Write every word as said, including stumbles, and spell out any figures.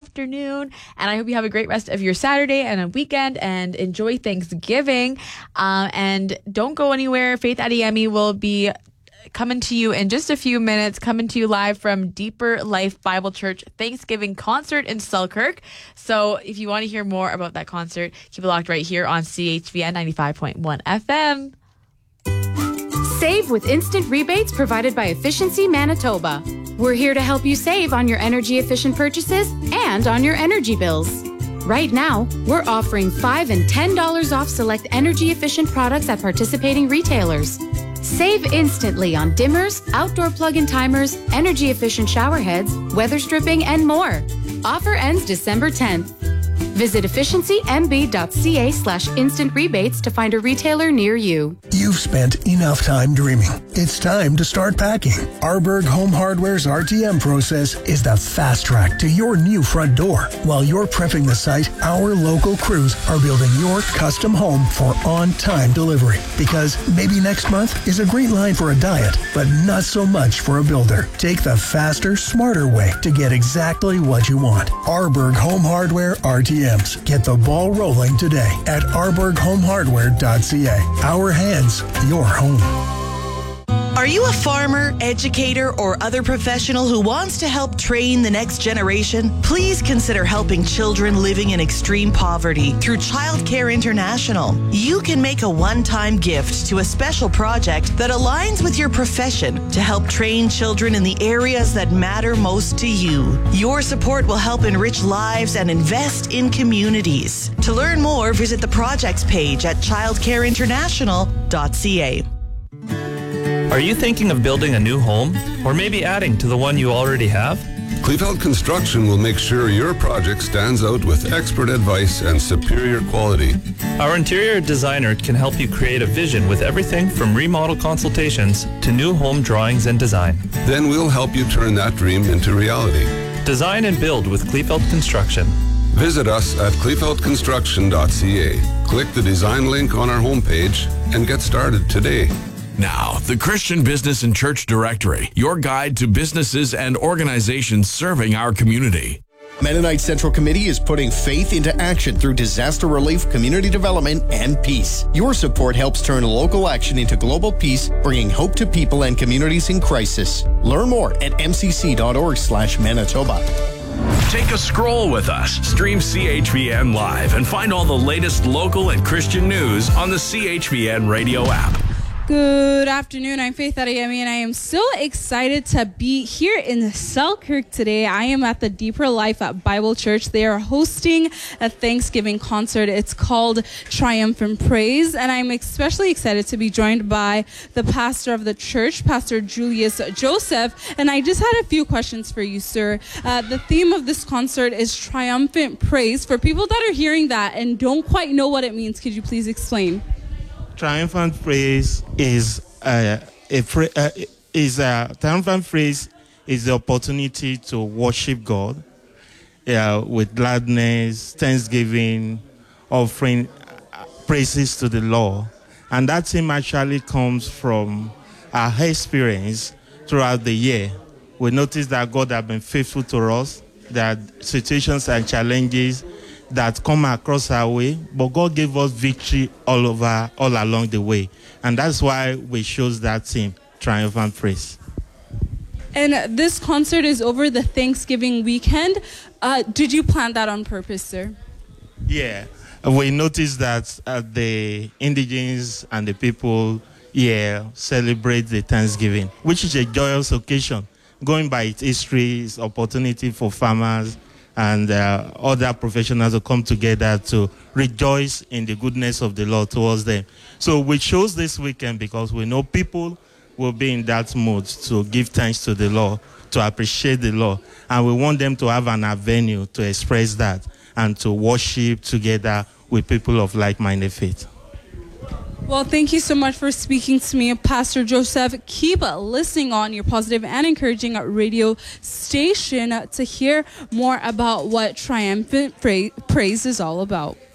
afternoon. And I hope you have a great rest of your Saturday and a weekend and enjoy Thanksgiving. Uh, and don't go anywhere. Faith Adeyemi will be coming to you in just a few minutes, coming to you live from Deeper Life Bible Church Thanksgiving concert in Selkirk. So if you want to hear more about that concert, keep it locked right here on C H V N ninety-five point one F M. Save with instant rebates provided by Efficiency Manitoba. We're here to help you save on your energy efficient purchases and on your energy bills. Right now, we're offering five dollars and ten dollars off select energy efficient products at participating retailers. Save instantly on dimmers, outdoor plug-in timers, energy efficient shower heads, weather stripping, and more. Offer ends December tenth. Visit efficiency-m b.ca slash instant rebates to find a retailer near you. You've spent enough time dreaming. It's time to start packing. Arborg Home Hardware's R T M process is the fast track to your new front door. While you're prepping the site, our local crews are building your custom home for on-time delivery. Because maybe next month is a green line for a diet, but not so much for a builder. Take the faster, smarter way to get exactly what you want. Arborg Home Hardware R T Ms. Get the ball rolling today at arborg home hardware dot c a. Our hands, your home. Are you a farmer, educator, or other professional who wants to help train the next generation? Please consider helping children living in extreme poverty through Child Care International. You can make a one-time gift to a special project that aligns with your profession to help train children in the areas that matter most to you. Your support will help enrich lives and invest in communities. To learn more, visit the projects page at child care international dot c a. Are you thinking of building a new home or maybe adding to the one you already have? Kleefeld Construction will make sure your project stands out with expert advice and superior quality. Our interior designer can help you create a vision with everything from remodel consultations to new home drawings and design. Then we'll help you turn that dream into reality. Design and build with Kleefeld Construction. Visit us at kleefeld construction dot c a. Click the design link on our homepage and get started today. Now, the Christian Business and Church Directory, your guide to businesses and organizations serving our community. Mennonite Central Committee is putting faith into action through disaster relief, community development, and peace. Your support helps turn local action into global peace, bringing hope to people and communities in crisis. Learn more at m c c dot org slash Manitoba. Take a stroll with us. Stream C H V N Live and find all the latest local and Christian news on the C H V N radio app. Good afternoon. I'm Faith Adeyemi, and I am so excited to be here in Selkirk today. I am at the Deeper Life at Bible Church. They are hosting a Thanksgiving concert. It's called Triumphant Praise, and I'm especially excited to be joined by the pastor of the church, Pastor Julius Joseph. And I just had a few questions for you, sir. Uh, the theme of this concert is Triumphant Praise. For people that are hearing that and don't quite know what it means, could you please explain? Triumphant praise is uh, a fra- uh, is a triumphant praise is the opportunity to worship God uh, with gladness, thanksgiving, offering praises to the Lord, and that theme actually comes from our experience throughout the year. We notice that God has been faithful to us. There are situations and challenges that come across our way, but God gave us victory all over, all along the way. And that's why we chose that theme, Triumphant Praise. And this concert is over the Thanksgiving weekend. Uh, did you plan that on purpose, sir? Yeah. We noticed that uh, the indigenes and the people here celebrate the Thanksgiving, which is a joyous occasion. Going by its history, it's opportunity for farmers and uh, other professionals to come together to rejoice in the goodness of the Lord towards them. So we chose this weekend because we know people will be in that mood to give thanks to the Lord, to appreciate the Lord. And we want them to have an avenue to express that and to worship together with people of like-minded faith. Well, thank you so much for speaking to me, Pastor Joseph. Keep listening on your positive and encouraging radio station to hear more about what Triumphant Praise is all about.